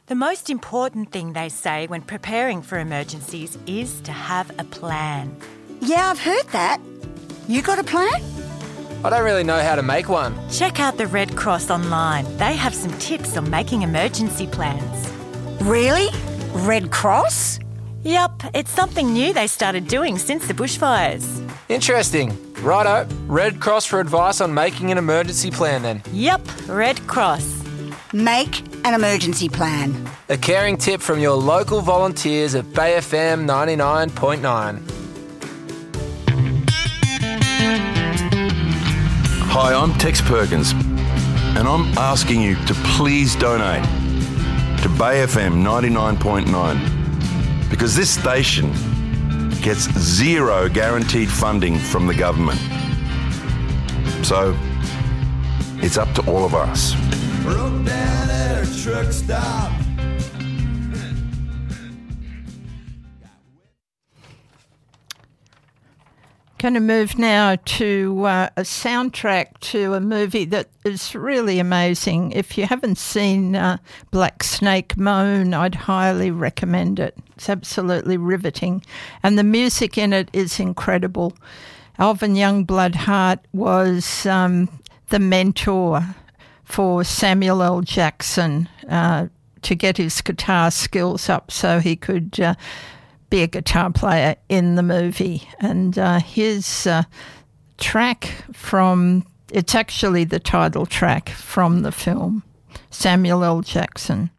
The most important thing they say when preparing for emergencies is to have a plan. Yeah, I've heard that. You got a plan? I don't really know how to make one. Check out the Red Cross online. They have some tips on making emergency plans. Really? Red Cross? Yup, it's something new they started doing since the bushfires. Interesting. Righto. Red Cross for advice on making an emergency plan then. Yup, Red Cross. Make an emergency plan. A caring tip from your local volunteers at Bay FM 99.9. Hi, I'm Tex Perkins, and I'm asking you to please donate to Bay FM 99.9 because this station gets zero guaranteed funding from the government. So, it's up to all of us. Broke down at a truck stop. Going to move now to a soundtrack to a movie that is really amazing. If you haven't seen Black Snake Moan, I'd highly recommend it. It's absolutely riveting. And the music in it is incredible. Alvin Youngblood Hart was the mentor for Samuel L. Jackson to get his guitar skills up so he could be a guitar player in the movie. And his track it's actually the title track from the film, Samuel L. Jackson.